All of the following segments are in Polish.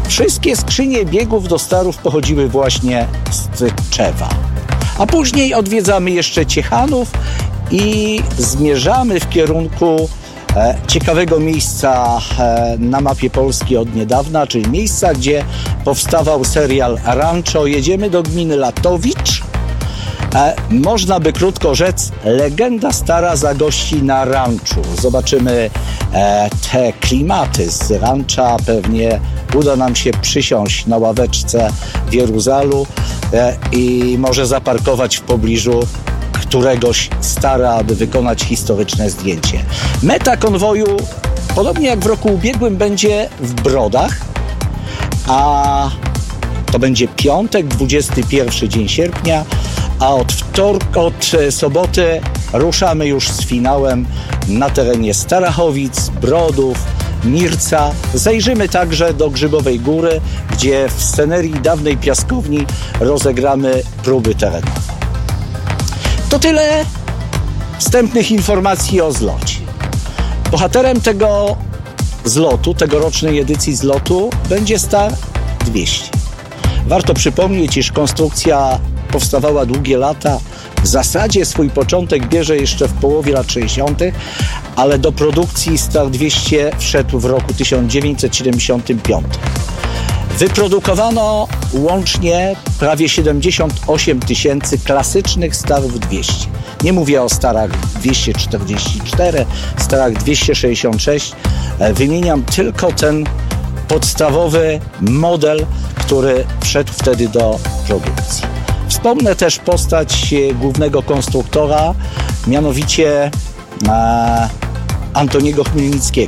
Wszystkie skrzynie biegów do Starów pochodziły właśnie z Tczewa. A później odwiedzamy jeszcze Ciechanów i zmierzamy w kierunku ciekawego miejsca na mapie Polski od niedawna, czyli miejsca, gdzie powstawał serial Rancho. Jedziemy do gminy Latowicz. Można by krótko rzec, legenda stara zagości na ranczu. Zobaczymy te klimaty z rancza. Pewnie uda nam się przysiąść na ławeczce w Jeruzalu i może zaparkować w pobliżu któregoś stara, aby wykonać historyczne zdjęcie. Meta konwoju, podobnie jak w roku ubiegłym, będzie w Brodach, a to będzie piątek, 21 dzień sierpnia, a od soboty ruszamy już z finałem na terenie Starachowic, Brodów, Mirca. Zajrzymy także do Grzybowej Góry, gdzie w scenerii dawnej piaskowni rozegramy próby terenowe. To tyle wstępnych informacji o zlocie. Bohaterem tego zlotu, tegorocznej edycji zlotu, będzie Star 200. Warto przypomnieć, iż konstrukcja powstawała długie lata. W zasadzie swój początek bierze jeszcze w połowie lat 60., ale do produkcji Star 200 wszedł w roku 1975. Wyprodukowano łącznie prawie 78 000 klasycznych Starów 200. Nie mówię o Starach 244, Starach 266. Wymieniam tylko ten podstawowy model, który wszedł wtedy do produkcji. Wspomnę też postać głównego konstruktora, mianowicie Antoniego Chmielnickiego.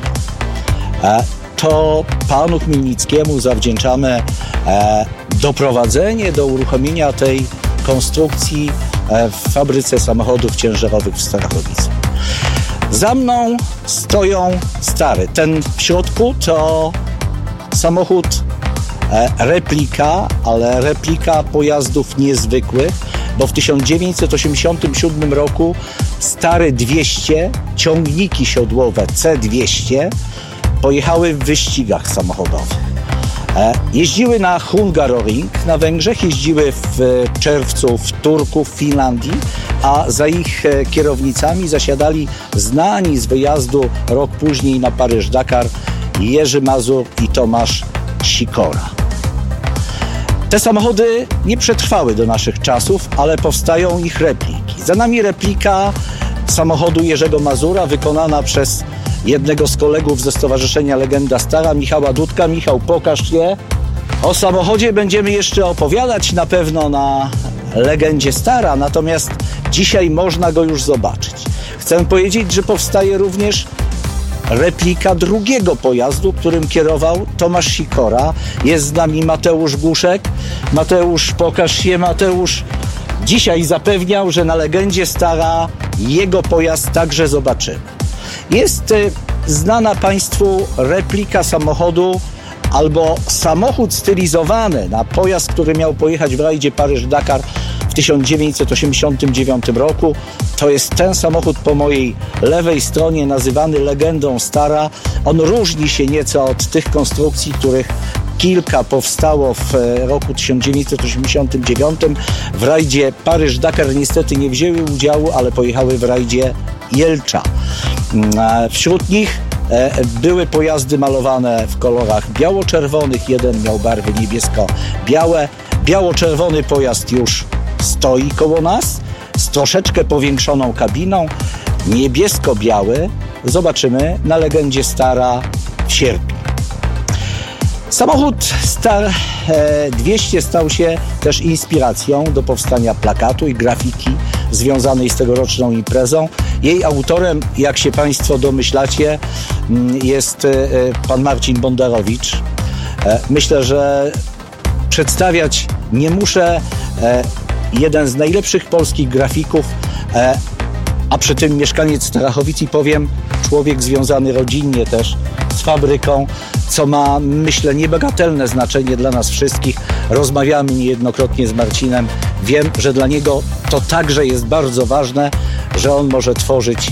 To panu Chmielnickiemu zawdzięczamy doprowadzenie do uruchomienia tej konstrukcji w fabryce samochodów ciężarowych w Starachowicach. Za mną stoją Stary. Ten w środku to samochód replika, ale replika pojazdów niezwykłych, bo w 1987 roku Stary 200, ciągniki siodłowe C200 pojechały w wyścigach samochodowych. Jeździły na Hungaroring na Węgrzech, jeździły w czerwcu w Turku w Finlandii, a za ich kierownicami zasiadali znani z wyjazdu rok później na Paryż-Dakar Jerzy Mazur i Tomasz Sikora. Te samochody nie przetrwały do naszych czasów, ale powstają ich repliki. Za nami replika samochodu Jerzego Mazura wykonana przez jednego z kolegów ze Stowarzyszenia Legenda Stara, Michała Dudka. Michał, pokaż je. O samochodzie będziemy jeszcze opowiadać na pewno na Legendzie Stara, natomiast dzisiaj można go już zobaczyć. Chcę powiedzieć, że powstaje również replika drugiego pojazdu, którym kierował Tomasz Sikora. Jest z nami Mateusz Guszek. Mateusz, pokaż się, Mateusz. Dzisiaj zapewniał, że na Legendzie Stara jego pojazd także zobaczymy. Jest znana Państwu replika samochodu albo samochód stylizowany na pojazd, który miał pojechać w rajdzie Paryż-Dakar w 1989 roku. To jest ten samochód po mojej lewej stronie, nazywany Legendą Stara. On różni się nieco od tych konstrukcji, których kilka powstało w roku 1989. W rajdzie Paryż-Dakar niestety nie wzięły udziału, ale pojechały w rajdzie Jelcza. Wśród nich były pojazdy malowane w kolorach biało-czerwonych. Jeden miał barwy niebiesko-białe. Biało-czerwony pojazd już stoi koło nas z troszeczkę powiększoną kabiną. Niebiesko-biały zobaczymy na Legendzie Stara w sierpniu. Samochód Star 200 stał się też inspiracją do powstania plakatu i grafiki związanej z tegoroczną imprezą. Jej autorem, jak się Państwo domyślacie, jest pan Marcin Bondarowicz. Myślę, że przedstawiać nie muszę. Jeden z najlepszych polskich grafików, a przy tym mieszkaniec Starachowic i powiem, człowiek związany rodzinnie też z fabryką, co ma, myślę, niebagatelne znaczenie dla nas wszystkich. Rozmawiamy niejednokrotnie z Marcinem. Wiem, że dla niego to także jest bardzo ważne, że on może tworzyć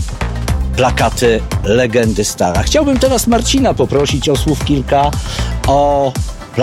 plakaty Legendy Stara. Chciałbym teraz Marcina poprosić o słów kilka o